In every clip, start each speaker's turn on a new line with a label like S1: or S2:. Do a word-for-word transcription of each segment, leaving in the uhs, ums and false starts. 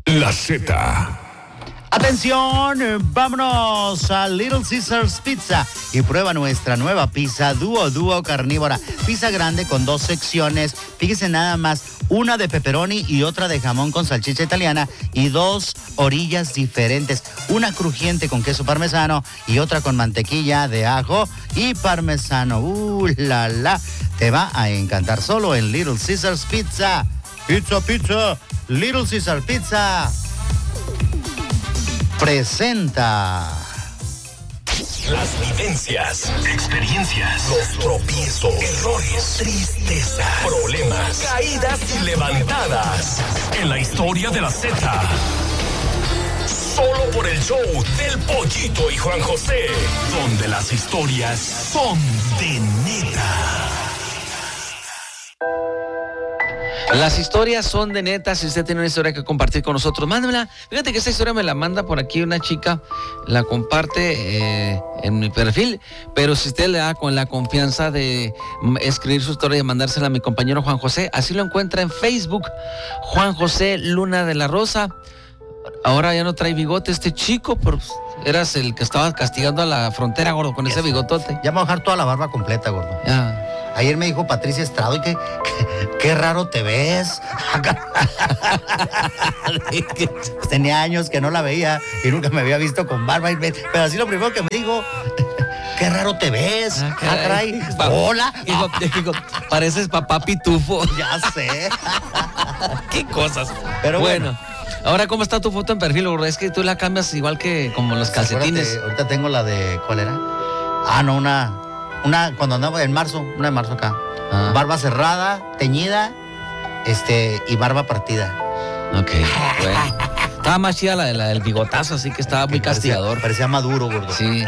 S1: La Z.
S2: Atención, vámonos a Little Caesars Pizza y prueba nuestra nueva pizza Dúo Dúo Carnívora. Pizza grande con dos secciones, fíjese nada más, una de pepperoni y otra de jamón con salchicha italiana y dos orillas diferentes, una crujiente con queso parmesano y otra con mantequilla de ajo y parmesano. ¡Uh, la, la! Te va a encantar solo en Little Caesars Pizza. Pizza, pizza, Little Caesars Pizza presenta
S1: las vivencias, experiencias, los tropiezos, errores, tristeza, problemas, caídas y levantadas en la historia de la Z. Solo por el show del Pollito y Juan José, donde las historias son de neta.
S3: Las historias son de neta. Si usted tiene una historia que compartir con nosotros, mándemela. Fíjate que esta historia me la manda por aquí una chica, la comparte eh, en mi perfil, pero si usted le da con la confianza de escribir su historia y mandársela a mi compañero Juan José, así lo encuentra en Facebook, Juan José Luna de la Rosa. Ahora ya no trae bigote este chico, pero eras el que estaba castigando a la frontera, gordo, con ese bigotote.
S2: Ya me voy a dejar toda la barba completa, gordo.
S3: Ya.
S2: Ayer me dijo Patricia Estrado, y qué, qué, qué raro te ves. Tenía años que no la veía y nunca me había visto con barba. Pero así lo primero que me dijo, qué raro te ves. Ah, caray.
S3: Pa-
S2: Hola.
S3: Hijo, hijo, pareces papá pitufo.
S2: Ya sé.
S3: Qué cosas.
S2: Pero bueno.
S3: bueno. Ahora, ¿cómo está tu foto en perfil, gordo? Es que tú la cambias igual que como los calcetines.
S2: Acuérdate, ahorita tengo la de, ¿cuál era? Ah, no, una... Una, cuando andaba en marzo, una de marzo acá. Ah. Barba cerrada, teñida, este, y barba partida.
S3: Ok, bueno. Estaba más chida la, la del bigotazo, así que estaba muy
S2: que parecía,
S3: castigador.
S2: Parecía maduro, gordo.
S3: Sí.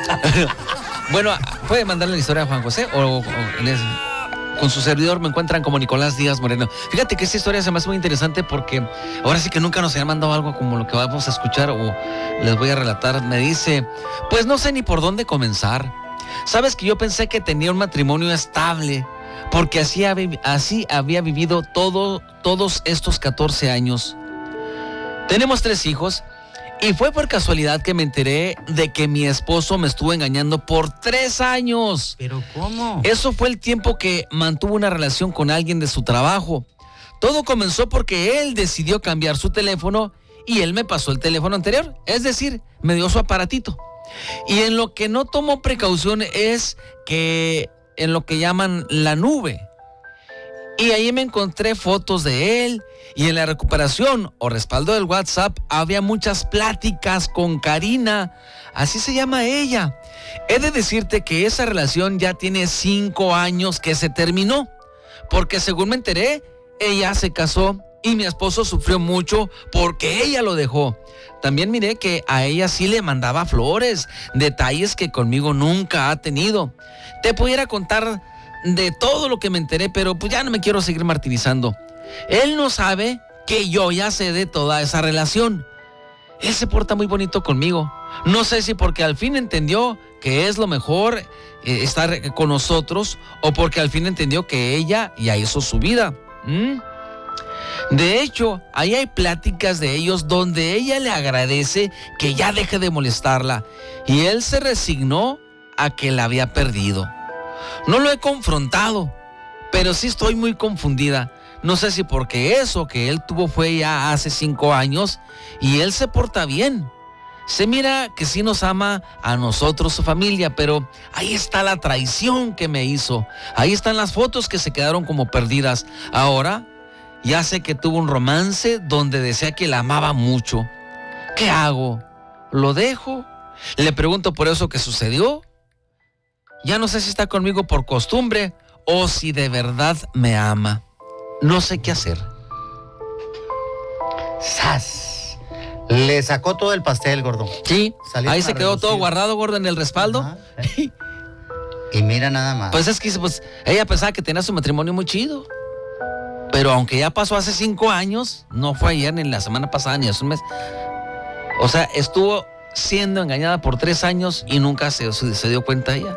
S3: Bueno, ¿puede mandarle la historia a Juan José? O, o, o les, con su servidor me encuentran como Nicolás Díaz Moreno. Fíjate que esta historia se me hace muy interesante porque ahora sí que nunca nos habían mandado algo como lo que vamos a escuchar o les voy a relatar. Me dice, pues no sé ni por dónde comenzar. Sabes que yo pensé que tenía un matrimonio estable, porque así, hab- así había vivido todo, todos estos catorce años. Tenemos tres hijos, y fue por casualidad que me enteré de que mi esposo me estuvo engañando por tres años.
S2: ¿Pero cómo?
S3: Eso fue el tiempo que mantuvo una relación con alguien de su trabajo. Todo comenzó porque él decidió cambiar su teléfono, y él me pasó el teléfono anterior, es decir, me dio su aparatito. Y en lo que no tomó precaución es que en lo que llaman la nube. Y ahí me encontré fotos de él y en la recuperación o respaldo del WhatsApp había muchas pláticas con Karina, así se llama ella. He de decirte que esa relación ya tiene cinco años que se terminó, porque según me enteré, ella se casó y mi esposo sufrió mucho porque ella lo dejó. También miré que a ella sí le mandaba flores, detalles que conmigo nunca ha tenido. Te pudiera contar de todo lo que me enteré, pero pues ya no me quiero seguir martirizando. Él no sabe que yo ya sé de toda esa relación. Él se porta muy bonito conmigo. No sé si porque al fin entendió que es lo mejor eh, estar con nosotros o porque al fin entendió que ella ya hizo su vida. ¿Mm? De hecho, ahí hay pláticas de ellos donde ella le agradece que ya deje de molestarla y él se resignó a que la había perdido. No lo he confrontado, pero sí estoy muy confundida. No sé si porque eso que él tuvo fue ya hace cinco años y él se porta bien. Se mira que sí nos ama a nosotros, su familia, pero ahí está la traición que me hizo. Ahí están las fotos que se quedaron como perdidas. Ahora ya sé que tuvo un romance donde decía que la amaba mucho. ¿Qué hago? ¿Lo dejo? Le pregunto por eso que sucedió. Ya no sé si está conmigo por costumbre o si de verdad me ama. No sé qué hacer.
S2: ¡Sas! Le sacó todo el pastel, gordo.
S3: Sí,
S2: Salieron
S3: ahí se
S2: a
S3: quedó todo
S2: relucir.
S3: guardado, gordo, en el respaldo.
S2: Ajá. Y mira nada más.
S3: Pues es que pues, ella pensaba que tenía su matrimonio muy chido. Pero aunque ya pasó hace cinco años, no fue ayer, ni la semana pasada, ni hace un mes. O sea, estuvo siendo engañada por tres años y nunca se, se, se dio cuenta ella.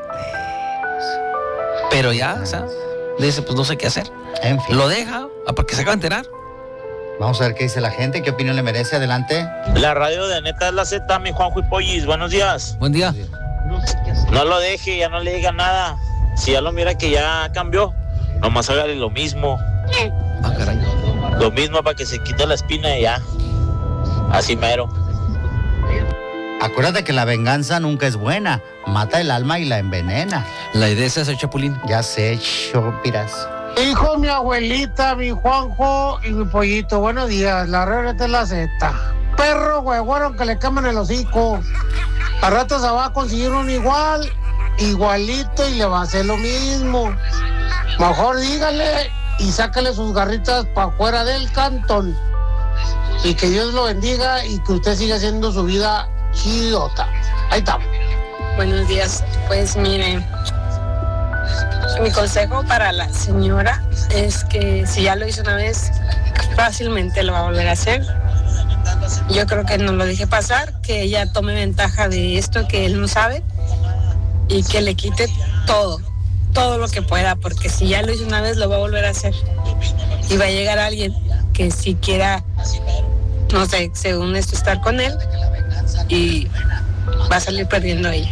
S3: Pero ya, o sea, dice, pues no sé qué hacer.
S2: En fin.
S3: Lo deja, ¿para qué se acaba de enterar?
S2: Vamos a ver qué dice la gente, qué opinión le merece. Adelante.
S4: La radio de Neta es la Z, mi Juanjo y Pollis. Buenos días.
S3: Buen día.
S4: No lo deje, ya no le diga nada. Si ya lo mira que ya cambió, nomás hágale lo mismo.
S3: Ah, caray.
S4: Lo mismo para que se quite la espina y ya. Así mero.
S2: Acuérdate que la venganza nunca es buena. Mata el alma y la envenena.
S3: La idea es ese Chapulín.
S2: Ya sé, chopiras.
S5: Hijo, mi abuelita, mi Juanjo y mi pollito, buenos días. La red es la Z. Perro huevuero que le queman el hocico. A rato se va a conseguir un igual, igualito y le va a hacer lo mismo. Mejor dígale y sácale sus garritas para afuera del cantón. Y que Dios lo bendiga y que usted siga haciendo su vida chidota. Ahí está.
S6: Buenos días. Pues miren, mi consejo para la señora es que si ya lo hizo una vez, fácilmente lo va a volver a hacer. Yo creo que no lo deje pasar, que ella tome ventaja de esto que él no sabe y que le quite todo, todo lo que pueda, porque si ya lo hizo una vez, lo va a volver a hacer. Y va a llegar alguien que si quiera, no sé, según esto, estar con él y va a salir perdiendo ella.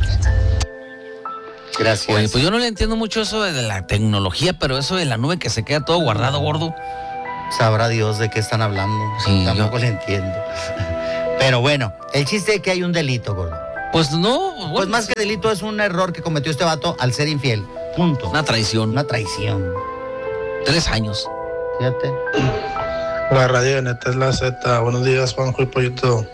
S2: Gracias.
S3: Oye, pues yo no le entiendo mucho eso de la tecnología, pero eso de la nube que se queda todo guardado, gordo.
S2: Sabrá Dios de qué están hablando.
S3: Sí,
S2: Tampoco
S3: yo-
S2: le entiendo. Pero bueno, el chiste es que hay un delito, gordo.
S3: Pues no, bueno,
S2: Pues más que delito es un error que cometió este vato al ser infiel. Punto.
S3: una traición.
S2: Una traición.
S3: Tres años.
S2: Fíjate.
S7: La radio de Neta es la Z. Buenos días, Juanjo y Pollito.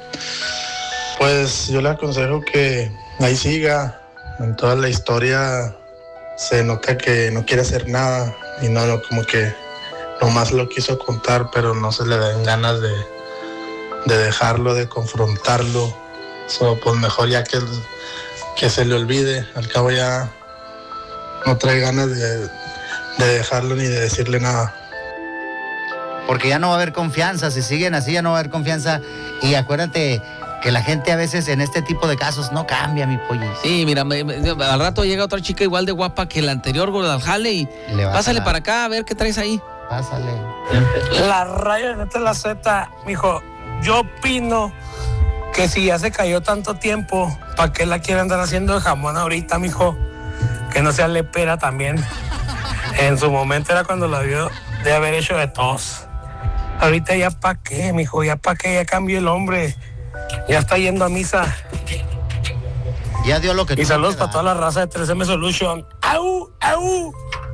S7: Pues yo le aconsejo que ahí siga. En toda la historia se nota que no quiere hacer nada y no, no como que nomás lo quiso contar, pero no se le dan ganas de, de dejarlo, de confrontarlo. So, pues mejor ya que, que se le olvide. Al cabo ya no trae ganas de, de dejarlo ni de decirle nada.
S2: Porque ya no va a haber confianza. Si siguen así, ya no va a haber confianza. Y acuérdate que la gente a veces en este tipo de casos no cambia, mi pollis.
S3: Sí, mira, me- me- al rato llega otra chica igual de guapa que la anterior, gordo, al jale y
S2: Le va a
S3: pásale
S2: jalar.
S3: para acá a ver qué traes ahí.
S2: Pásale.
S5: La radio de Neta es la Z, mijo. Yo opino que si ya se cayó tanto tiempo, ¿para qué la quieren andar haciendo de jamón ahorita, mijo? Que no sea lepera también. En su momento era cuando la vio de haber hecho de tos. Ahorita ya para qué, mijo, ya para qué, ya cambió el hombre. Ya está yendo a misa.
S2: Ya dio lo que
S5: Y
S2: tú
S5: saludos
S2: quieras.
S5: para toda la raza de tres M Solution. ¡Au! ¡Au!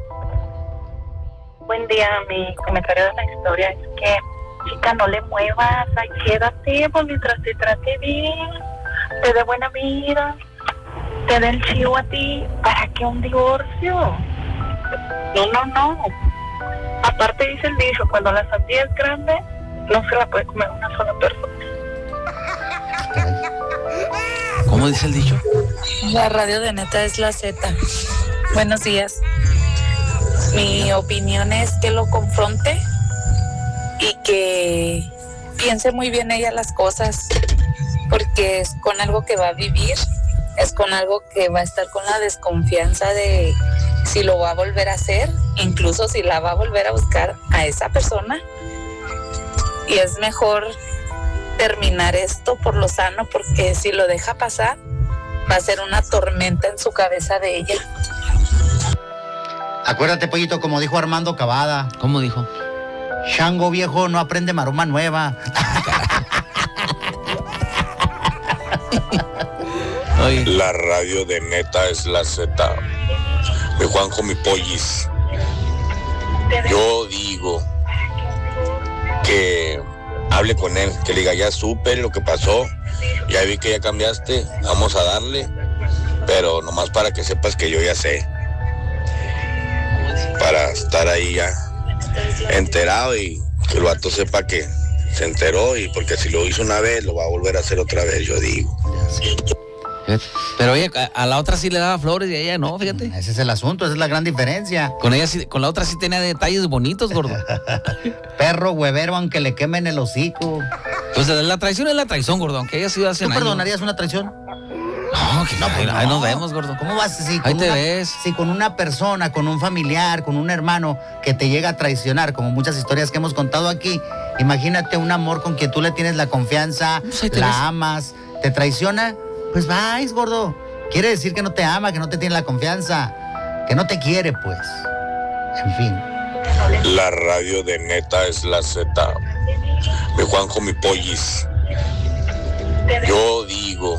S8: Buen día, mi comentario de la historia es que, chica, no le muevas, ahí quédate, pues mientras te trate bien, te dé buena vida, te dé el chivo a ti, ¿para qué un divorcio? No, no, no. Aparte dice el dicho, cuando la sandía es grande, no se la puede comer una sola persona.
S3: ¿Cómo dice el dicho?
S9: La radio de Neta es la Z. Buenos días. Mi opinión es que lo confronte y que piense muy bien ella las cosas, porque es con algo que va a vivir, es con algo que va a estar con la desconfianza de si lo va a volver a hacer, incluso si la va a volver a buscar a esa persona. Y es mejor terminar esto por lo sano, porque si lo deja pasar va a ser una tormenta en su cabeza de ella.
S2: Acuérdate, pollito, como dijo Armando Cavada.
S3: ¿Cómo dijo?
S2: Chango viejo no aprende maroma nueva.
S3: Oye,
S10: La radio de Neta es la Z. Mi Juanjo, mi Pollis. Yo digo que hable con él, que le diga, ya supe lo que pasó, ya vi que ya cambiaste, vamos a darle, pero nomás para que sepas que yo ya sé, para estar ahí ya enterado y que el vato sepa que se enteró, y porque si lo hizo una vez, lo va a volver a hacer otra vez, yo digo.
S3: pero oye, a, a la otra sí le daba flores y a ella no, fíjate.
S2: Ese es el asunto, esa es la gran diferencia.
S3: Con ella sí, con la otra sí tenía detalles bonitos, gordo.
S2: Perro huevero, aunque le quemen el hocico.
S3: Pues la traición es la traición, gordo, aunque haya sido hace
S2: ¿Tú
S3: años.
S2: perdonarías una traición?
S3: No, que no,
S2: pues
S3: ahí, ahí
S2: no.
S3: nos vemos, gordo.
S2: ¿Cómo vas? Si
S3: Ahí
S2: con
S3: te
S2: una-
S3: ves.
S2: Si con una persona, con un familiar, con un hermano que te llega a traicionar, como muchas historias que hemos contado aquí, Imagínate un amor con quien tú le tienes la confianza,
S3: Pues
S2: la
S3: ves.
S2: amas, te traiciona, pues vais, gordo. Quiere decir que no te ama, que no te tiene la confianza, que no te quiere, pues. En fin.
S10: La radio de Neta es la Z. Mi Juanjo, mi pollis. Yo digo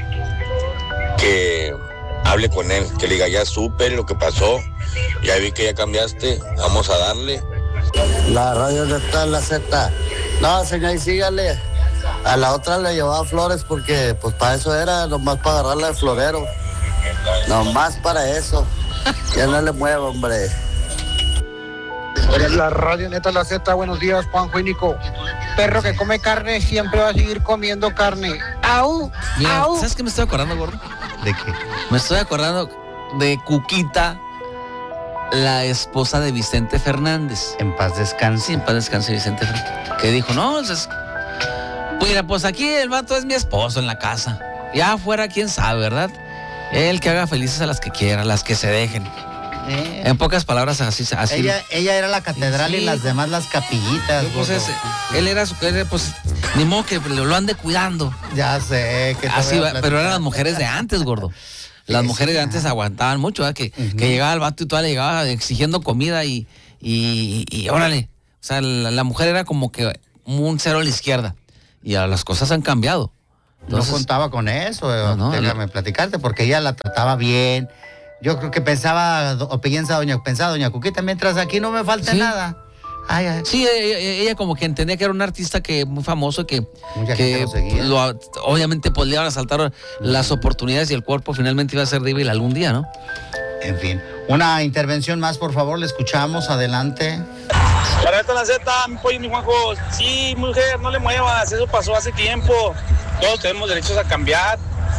S10: que hable con él, que le diga, ya supe lo que pasó, ya vi que ya cambiaste, vamos a darle.
S11: La radio de Neta es la Z. No, señor, y sígale. A la otra le llevaba flores porque, pues, para eso era, nomás para agarrarla de florero. Nomás para eso. Ya no le mueva, hombre.
S5: La radio neta la Z, buenos días, Juanjo y Nico. Perro que come carne siempre va a seguir comiendo carne. ¡Au!
S3: Mira,
S5: ¡Au!
S3: ¿sabes qué me estoy acordando, gordo?
S2: ¿De qué?
S3: Me estoy acordando de Cuquita, la esposa de Vicente Fernández.
S2: En paz descanse.
S3: Sí, en paz descanse Vicente Fernández. Que dijo, no, entonces, mira, pues aquí el vato es mi esposo en la casa. Ya afuera, quién sabe, ¿verdad? Él que haga felices a las que quiera, las que se dejen.
S2: Eh,
S3: En pocas palabras, así. así
S2: ella, ella era la catedral
S3: Sí.
S2: y las demás las capillitas.
S3: pues
S2: gordo.
S3: ese, él era su, él era, pues, ni modo que lo, lo ande cuidando.
S2: Ya sé que te
S3: Así
S2: voy a
S3: va, pero eran las
S2: platicar.
S3: mujeres de antes, gordo. Las
S2: Sí,
S3: mujeres
S2: sí,
S3: de antes
S2: ajá.
S3: aguantaban mucho, ¿verdad? Que,
S2: Ujú.
S3: que llegaba el vato y toda le llegaba exigiendo comida y, y, y, y órale. O sea, la, la mujer era como que un cero a la izquierda. Y ahora las cosas han cambiado. Entonces,
S2: no contaba con eso,
S3: No, no,
S2: déjame platicarte, porque ella la trataba bien. Yo creo que pensaba, o piensa doña, pensaba doña Cuquita, mientras aquí no me falta
S3: Sí.
S2: nada. Ay, ay.
S3: sí, ella, ella como que entendía que era un artista que muy famoso, que,
S2: Mucha
S3: que
S2: gente lo seguía.
S3: lo- obviamente pues le iban a saltar las oportunidades y el cuerpo finalmente iba a ser débil algún día, ¿no?
S2: En fin. Una intervención más, por favor, le escuchamos, adelante.
S12: Para esto la Z, mi pollo y mi Juanjo. Sí, mujer, no le muevas, eso pasó hace tiempo. Todos tenemos derechos a cambiar.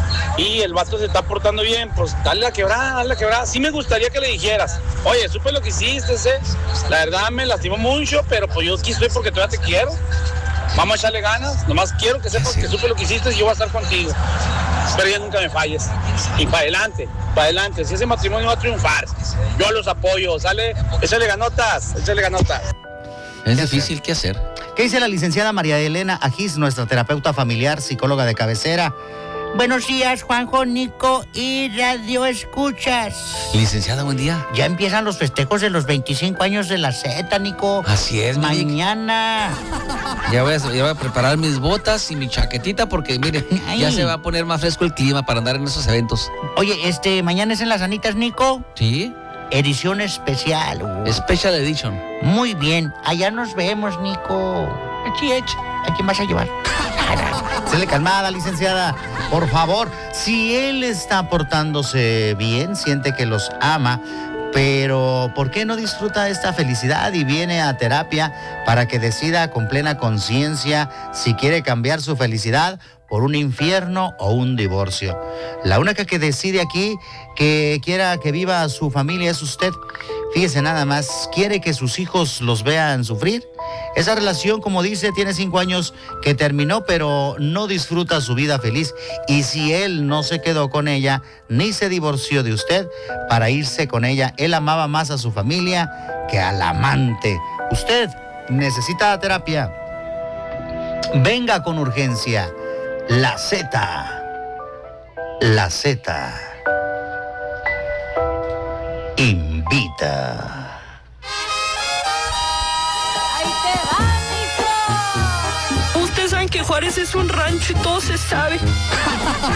S12: Y el vato se está portando bien, pues dale la quebrada, dale la quebrada. Sí me gustaría que le dijeras, oye, supe lo que hiciste, ¿eh? La verdad me lastimó mucho, pero pues yo aquí estoy porque todavía te quiero. Vamos a echarle ganas, nomás quiero que sepas que supe lo que hiciste y yo voy a estar contigo. Espero ya nunca me falles. Y para adelante, para adelante. Si ese matrimonio va a triunfar, yo los apoyo, sale, échale ganotas, échale ganotas.
S3: Es difícil, ¿qué hacer?
S2: ¿Qué dice la licenciada María Elena Ajís, nuestra terapeuta familiar, psicóloga de cabecera?
S13: Buenos días, Juanjo, Nico y Radio Escuchas.
S3: Licenciada, buen día.
S13: Ya empiezan los festejos de los veinticinco años de la Z, Nico.
S3: Así es, mi Nick.
S13: Mañana.
S3: Ya voy, a, ya voy a preparar mis botas y mi chaquetita porque, mire,
S13: Ay.
S3: ya se va a poner más fresco el clima para andar en esos eventos.
S13: Oye, este, mañana es en las Anitas, Nico.
S3: ¿Sí?
S13: Edición especial. uh.
S3: Special Edition.
S13: Muy bien. Allá nos vemos, Nico.
S3: Aquí, hecho.
S13: ¿A quién vas a llevar?
S2: Séle calmada, licenciada. Por favor, si él está portándose bien, siente que los ama, pero ¿por qué no disfruta esta felicidad y viene a terapia para que decida con plena conciencia si quiere cambiar su felicidad por un infierno o un divorcio? La única que decide aquí que quiera que viva su familia es usted. Fíjese nada más, ¿quiere que sus hijos los vean sufrir? Esa relación, como dice, tiene cinco años que terminó, pero no disfruta su vida feliz. Y si él no se quedó con ella, ni se divorció de usted para irse con ella, él amaba más a su familia que al amante. Usted necesita terapia. Venga con urgencia. La Z. La Z. Invita.
S14: Ustedes saben que Juárez es un rancho y todo se sabe.